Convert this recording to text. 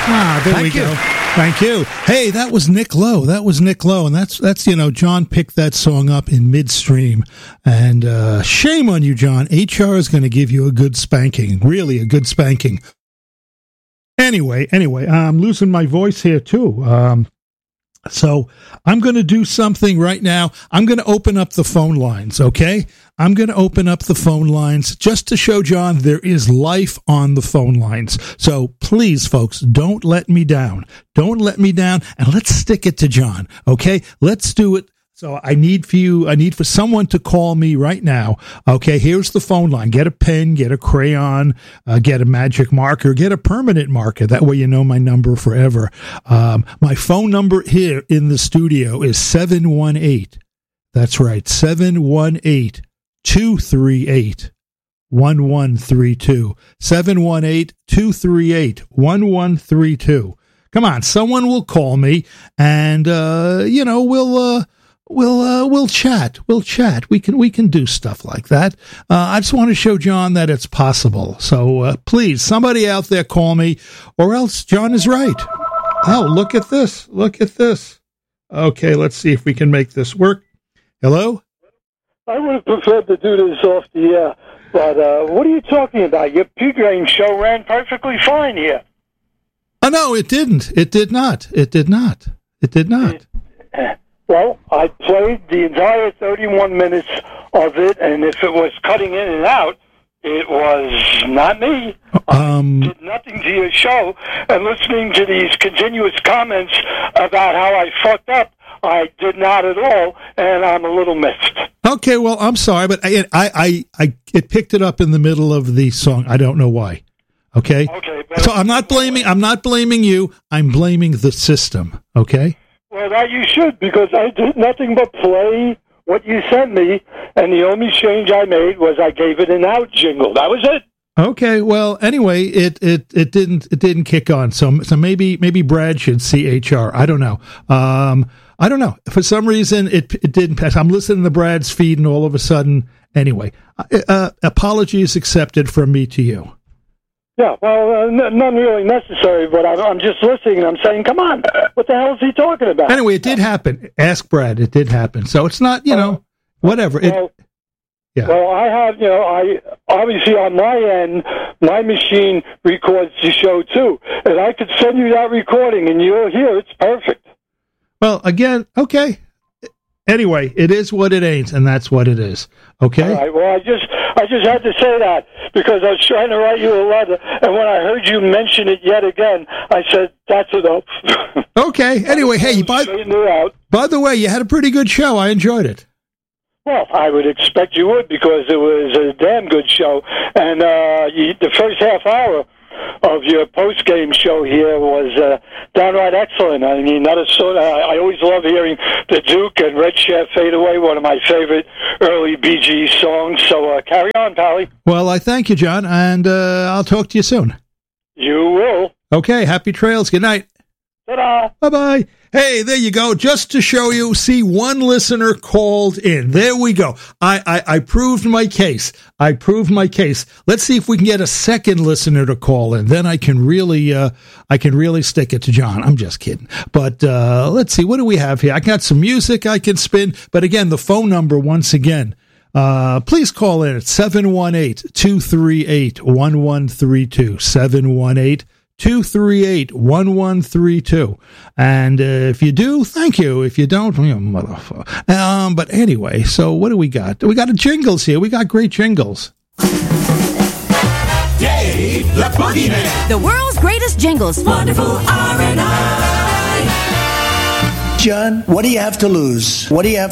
There we go. Thank you. Hey, that was Nick Lowe. And that's John picked that song up in midstream. And shame on you, John. HR is going to give you a good spanking. Really, a good spanking. Anyway, I'm losing my voice here, too. So I'm going to do something right now. I'm going to open up the phone lines, okay? I'm going to open up the phone lines just to show John there is life on the phone lines. So please, folks, don't let me down. Don't let me down, and let's stick it to John, okay? Let's do it. So I need for someone to call me right now. Okay, here's the phone line. Get a pen, get a crayon, get a magic marker, get a permanent marker. That way you know my number forever. My phone number here in the studio is 718. That's right, 718-238-1132. 718-238-1132. Come on, someone will call me, and we'll chat. We'll chat. We can do stuff like that. I just want to show John that it's possible. So please, somebody out there call me, or else John is right. Oh, look at this. Look at this. Okay, let's see if we can make this work. Hello? I would have preferred to do this off the air, but what are you talking about? Your pregame show ran perfectly fine here. Oh, no, it didn't. It did not. It did not. It did not. Well, I played the entire 31 minutes of it, and if it was cutting in and out, it was not me. I did nothing to your show, and listening to these continuous comments about how I fucked up, I did not at all, and I'm a little missed. Okay, well, I'm sorry, but I it picked it up in the middle of the song. I don't know why. Okay. So I'm not blaming you. I'm blaming the system. Okay. Well, that you should, because I did nothing but play what you sent me, and the only change I made was I gave it an out jingle. That was it. Okay. Well, anyway, it didn't kick on. So maybe Brad should see HR. I don't know. I don't know. For some reason, it didn't pass. I'm listening to Brad's feed, and all of a sudden, anyway, apologies accepted from me to you. Yeah, well, none really necessary, but I'm just listening, and I'm saying, come on, what the hell is he talking about? Anyway, it did happen. Ask Brad. It did happen. So it's not, whatever. Yeah. Well, I have, I obviously on my end, my machine records the show, too. And I could send you that recording, and you'll hear it's perfect. Well, again, okay. Anyway, it is what it ain't, and that's what it is. Okay? All right, well, I just had to say that because I was trying to write you a letter, and when I heard you mention it yet again, I said, that's enough. Okay. Anyway, hey, by the way, you had a pretty good show. I enjoyed it. Well, I would expect you would, because it was a damn good show. And the first half hour of your post-game show here was downright excellent. I mean, that is so. I always love hearing the Duke and Red Chair Fade Away, one of my favorite early Bee Gees songs. So carry on, Pally. Well, I thank you, John, and I'll talk to you soon. You will. Okay, happy trails. Good night. Ta-da. Bye-bye. Hey, there you go. Just to show you, see, one listener called in. There we go. I proved my case. Let's see if we can get a second listener to call in. Then I can really stick it to John. I'm just kidding. But let's see. What do we have here? I got some music I can spin. But again, the phone number once again. Please call in at 718-238-1132. 718-238-1132. And if you do, thank you. If you don't, motherfucker. But anyway, so what do we got? We got jingles here. We got great jingles. Dave the Boogeyman. The world's greatest jingles. Wonderful R&I. John, what do you have to lose? What do you have